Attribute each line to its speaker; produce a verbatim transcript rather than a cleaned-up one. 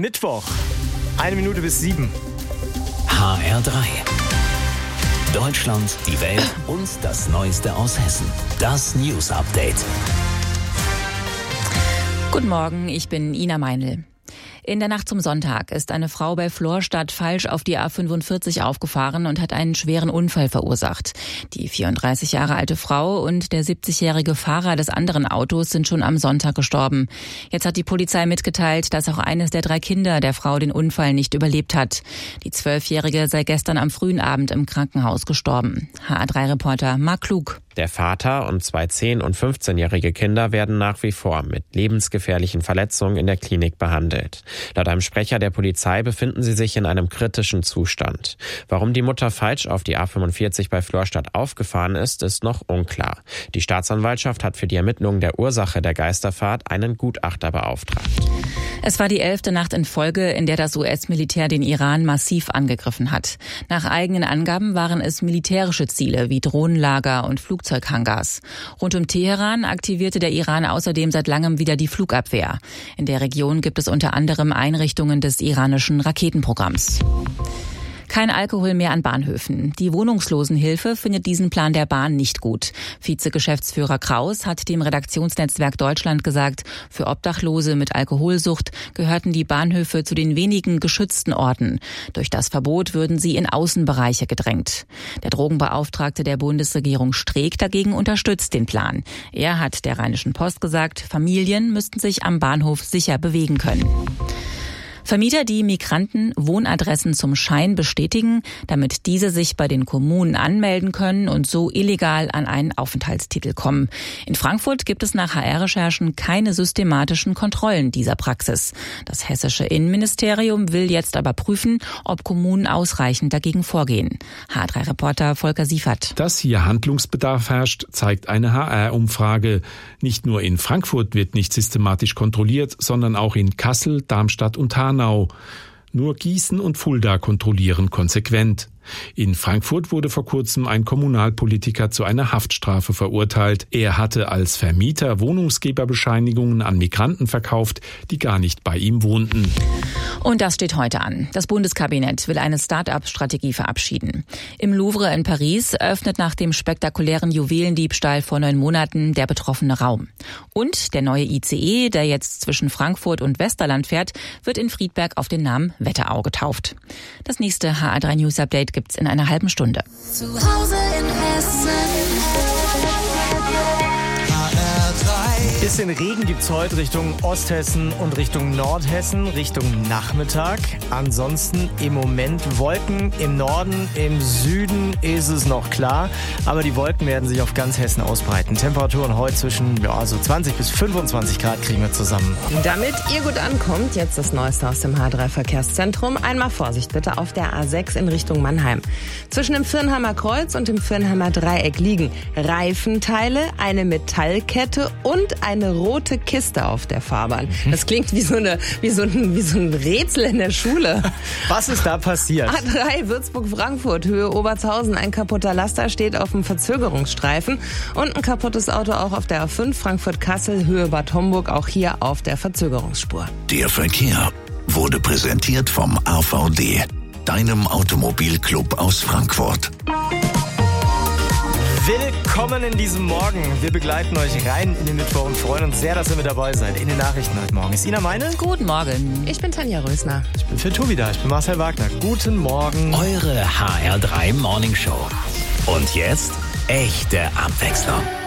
Speaker 1: Mittwoch. Eine Minute bis sieben.
Speaker 2: H R drei. Deutschland, die Welt und das Neueste aus Hessen. Das News Update.
Speaker 3: Guten Morgen, ich bin Ina Meinl. In der Nacht zum Sonntag ist eine Frau bei Florstadt falsch auf die A fünfundvierzig aufgefahren und hat einen schweren Unfall verursacht. Die vierunddreißig Jahre alte Frau und der siebzigjährige Fahrer des anderen Autos sind schon am Sonntag gestorben. Jetzt hat die Polizei mitgeteilt, dass auch eines der drei Kinder der Frau den Unfall nicht überlebt hat. Die Zwölfjährige sei gestern am frühen Abend im Krankenhaus gestorben. H A drei Reporter Marc Klug.
Speaker 4: Der Vater und zwei zehn- und fünfzehnjährige Kinder werden nach wie vor mit lebensgefährlichen Verletzungen in der Klinik behandelt. Laut einem Sprecher der Polizei befinden sie sich in einem kritischen Zustand. Warum die Mutter falsch auf die A fünfundvierzig bei Florstadt aufgefahren ist, ist noch unklar. Die Staatsanwaltschaft hat für die Ermittlung der Ursache der Geisterfahrt einen Gutachter beauftragt.
Speaker 3: Es war die elfte Nacht in Folge, in der das U S-Militär den Iran massiv angegriffen hat. Nach eigenen Angaben waren es militärische Ziele wie Drohnenlager und Flugzeughangars. Rund um Teheran aktivierte der Iran außerdem seit langem wieder die Flugabwehr. In der Region gibt es unter anderem Einrichtungen des iranischen Raketenprogramms. Kein Alkohol mehr an Bahnhöfen. Die Wohnungslosenhilfe findet diesen Plan der Bahn nicht gut. Vizegeschäftsführer Kraus hat dem Redaktionsnetzwerk Deutschland gesagt, für Obdachlose mit Alkoholsucht gehörten die Bahnhöfe zu den wenigen geschützten Orten. Durch das Verbot würden sie in Außenbereiche gedrängt. Der Drogenbeauftragte der Bundesregierung Streeck dagegen unterstützt den Plan. Er hat der Rheinischen Post gesagt, Familien müssten sich am Bahnhof sicher bewegen können. Vermieter, die Migranten Wohnadressen zum Schein bestätigen, damit diese sich bei den Kommunen anmelden können und so illegal an einen Aufenthaltstitel kommen. In Frankfurt gibt es nach H R-Recherchen keine systematischen Kontrollen dieser Praxis. Das hessische Innenministerium will jetzt aber prüfen, ob Kommunen ausreichend dagegen vorgehen. H R drei Reporter Volker Siefert.
Speaker 5: Dass hier Handlungsbedarf herrscht, zeigt eine H R-Umfrage. Nicht nur in Frankfurt wird nicht systematisch kontrolliert, sondern auch in Kassel, Darmstadt und Hanau. Nur Gießen und Fulda kontrollieren konsequent. In Frankfurt wurde vor kurzem ein Kommunalpolitiker zu einer Haftstrafe verurteilt. Er hatte als Vermieter Wohnungsgeberbescheinigungen an Migranten verkauft, die gar nicht bei ihm wohnten.
Speaker 3: Und das steht heute an. Das Bundeskabinett will eine Start-up-Strategie verabschieden. Im Louvre in Paris öffnet nach dem spektakulären Juwelendiebstahl vor neun Monaten der betroffene Raum. Und der neue I C E, der jetzt zwischen Frankfurt und Westerland fährt, wird in Friedberg auf den Namen Wetterau getauft. Das nächste H A drei News Update gibt's in einer halben Stunde.
Speaker 6: Zu Hause in Hessen. H R drei.
Speaker 1: Bisschen Regen gibt's heute Richtung Osthessen und Richtung Nordhessen, Richtung Nachmittag. Ansonsten im Moment Wolken im Norden, im Süden ist es noch klar. Aber die Wolken werden sich auf ganz Hessen ausbreiten. Temperaturen heute zwischen ja, so zwanzig bis fünfundzwanzig Grad kriegen wir zusammen.
Speaker 7: Damit ihr gut ankommt, jetzt das Neueste aus dem H drei Verkehrszentrum. Einmal Vorsicht bitte auf der A sechs in Richtung Mannheim. Zwischen dem Viernheimer Kreuz und dem Viernheimer Dreieck liegen Reifenteile, eine Metallkette und eine rote Kiste auf der Fahrbahn. Das klingt wie so, eine, wie, so ein, wie so ein Rätsel in der Schule.
Speaker 1: Was ist da passiert?
Speaker 7: A drei Würzburg-Frankfurt, Höhe Obertshausen. Ein kaputter Laster steht auf dem Verzögerungsstreifen und ein kaputtes Auto auch auf der A fünf Frankfurt-Kassel, Höhe Bad Homburg, auch hier auf der Verzögerungsspur.
Speaker 2: Der Verkehr wurde präsentiert vom A V D, deinem Automobilclub aus Frankfurt.
Speaker 1: Willkommen in diesem Morgen. Wir begleiten euch rein in den Mittwoch und freuen uns sehr, dass ihr mit dabei seid. In den Nachrichten heute Morgen ist Ina Meinl.
Speaker 3: Guten Morgen.
Speaker 7: Ich bin Tanja Rösner.
Speaker 1: Ich bin für Tobi da. Ich bin Marcel Wagner. Guten Morgen.
Speaker 2: Eure H R drei Morning Show. Und jetzt echte Abwechslung.